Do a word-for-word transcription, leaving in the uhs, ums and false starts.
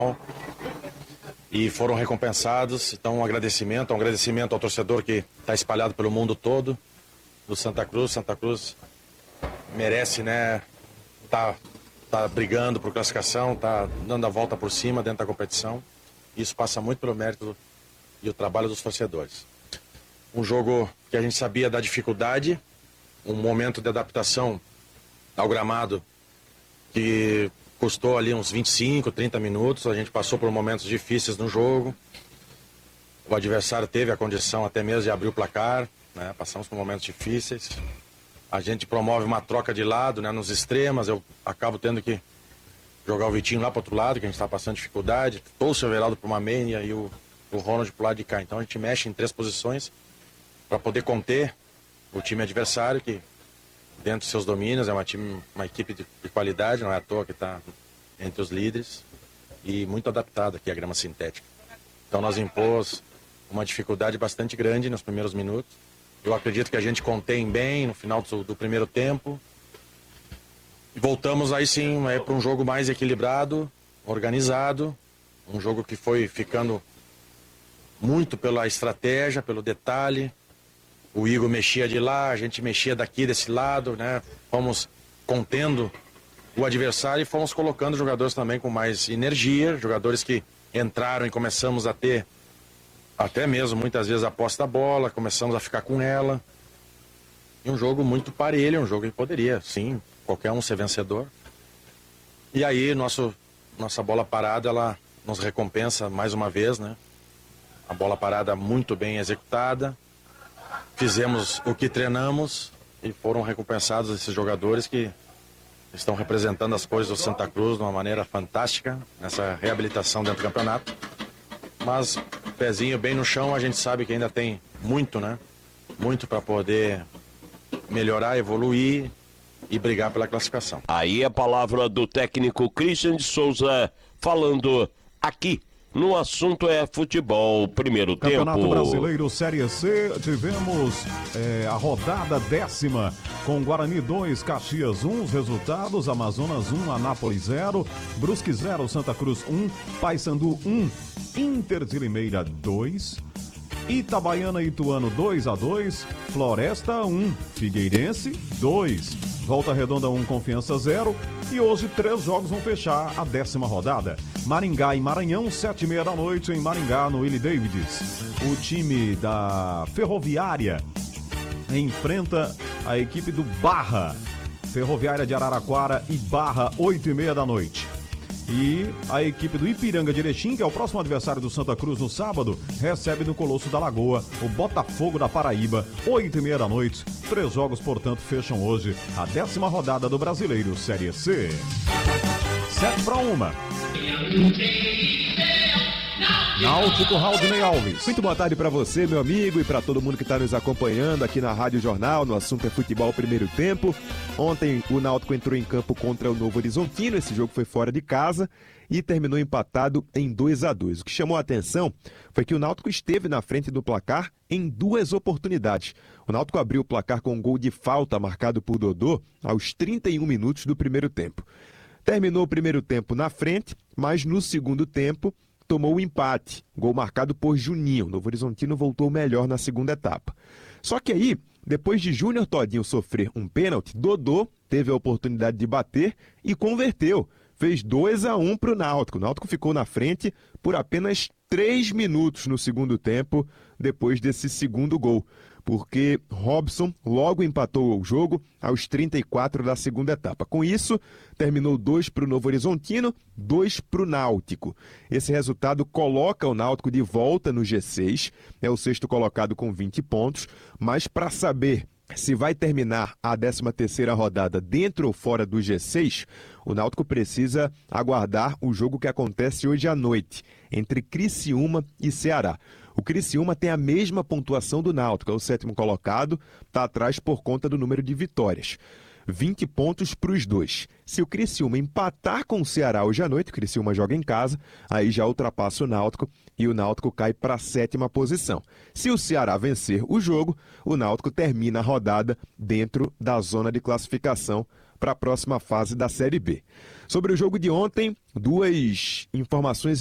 e foram recompensados. Então, um agradecimento, um agradecimento ao torcedor que está espalhado pelo mundo todo, do Santa Cruz. Santa Cruz merece, né, tá, tá brigando por classificação, tá dando a volta por cima dentro da competição. Isso passa muito pelo mérito e o trabalho dos torcedores. Um jogo que a gente sabia da dificuldade, um momento de adaptação ao gramado que custou ali uns vinte e cinco, trinta minutos. A gente passou por momentos difíceis no jogo. O adversário teve a condição até mesmo de abrir o placar, né? Passamos por momentos difíceis. A gente promove uma troca de lado, né, nos extremos. Eu acabo tendo que jogar o Vitinho lá para outro lado, que a gente está passando dificuldade. Trouxe o Everaldo para uma meia e o, o Ronald para o lado de cá. Então a gente mexe em três posições para poder conter o time adversário, que dentro dos seus domínios é uma, time, uma equipe de, de qualidade, não é à toa que está entre os líderes, e muito adaptada aqui à grama sintética. Então nós impôs uma dificuldade bastante grande nos primeiros minutos. Eu acredito que a gente contém bem no final do, do primeiro tempo. E voltamos aí sim para um jogo mais equilibrado, organizado, um jogo que foi ficando muito pela estratégia, pelo detalhe. O Igor mexia de lá, a gente mexia daqui, desse lado, né? Fomos contendo o adversário e fomos colocando jogadores também com mais energia, jogadores que entraram e começamos a ter, até mesmo muitas vezes, a posse da bola, começamos a ficar com ela. E um jogo muito parelho, um jogo que poderia, sim, qualquer um ser vencedor. E aí, nosso, nossa bola parada, ela nos recompensa mais uma vez, né? A bola parada muito bem executada. Fizemos o que treinamos e foram recompensados esses jogadores que estão representando as cores do Santa Cruz de uma maneira fantástica nessa reabilitação dentro do campeonato. Mas pezinho bem no chão, a gente sabe que ainda tem muito, né? Muito para poder melhorar, evoluir e brigar pela classificação. Aí a palavra do técnico Christian de Souza falando aqui. No assunto é futebol, primeiro Campeonato tempo. Campeonato Brasileiro Série C, tivemos é, a rodada décima com Guarani dois, Caxias um, os resultados: Amazonas um, Anápolis zero, Brusque zero, Santa Cruz um, Paysandu um, Inter de Limeira dois, Itabaiana e Ituano dois a dois, Floresta um, Figueirense dois, Volta Redonda um, Confiança zero. E hoje três jogos vão fechar a décima rodada. Maringá e Maranhão, sete e meia da noite em Maringá, no Willie Davids. O time da Ferroviária enfrenta a equipe do Barra. Ferroviária de Araraquara e Barra, oito e meia da noite. E a equipe do Ipiranga de Erechim, que é o próximo adversário do Santa Cruz no sábado, recebe no Colosso da Lagoa o Botafogo da Paraíba, oito e meia da noite. Três jogos, portanto, fecham hoje a décima rodada do Brasileiro Série C. Sete para uma. Náutico, Raudinei Alves. Muito boa tarde para você, meu amigo, e para todo mundo que está nos acompanhando aqui na Rádio Jornal, no assunto é futebol primeiro tempo. Ontem o Náutico entrou em campo contra o Novo Horizontino, esse jogo foi fora de casa e terminou empatado em dois a dois. O que chamou a atenção foi que o Náutico esteve na frente do placar em duas oportunidades. O Náutico abriu o placar com um gol de falta marcado por Dodô aos trinta e um minutos do primeiro tempo. Terminou o primeiro tempo na frente, mas no segundo tempo tomou o empate, gol marcado por Juninho. O Novo Horizontino voltou melhor na segunda etapa. Só que aí, depois de Júnior Todinho sofrer um pênalti, Dodô teve a oportunidade de bater e converteu. Fez dois a um para o Náutico. O Náutico ficou na frente por apenas três minutos no segundo tempo, depois desse segundo gol, porque Robson logo empatou o jogo aos trinta e quatro da segunda etapa. Com isso, terminou dois para o Novo Horizontino, dois para o Náutico. Esse resultado coloca o Náutico de volta no G seis, é o sexto colocado com vinte pontos, mas para saber se vai terminar a décima terceira rodada dentro ou fora do G seis, o Náutico precisa aguardar o jogo que acontece hoje à noite, entre Criciúma e Ceará. O Criciúma tem a mesma pontuação do Náutico, é o sétimo colocado, está atrás por conta do número de vitórias. vinte pontos para os dois. Se o Criciúma empatar com o Ceará hoje à noite, o Criciúma joga em casa, aí já ultrapassa o Náutico e o Náutico cai para a sétima posição. Se o Ceará vencer o jogo, o Náutico termina a rodada dentro da zona de classificação para a próxima fase da Série B. Sobre o jogo de ontem, duas informações